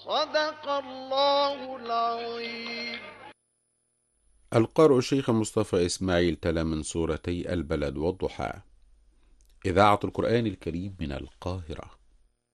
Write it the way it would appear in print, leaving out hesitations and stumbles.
صدق الله العظيم. القارئ الشيخ مصطفى إسماعيل تلا من سورتي البلد والضحى. إذاعة القرآن الكريم من القاهرة.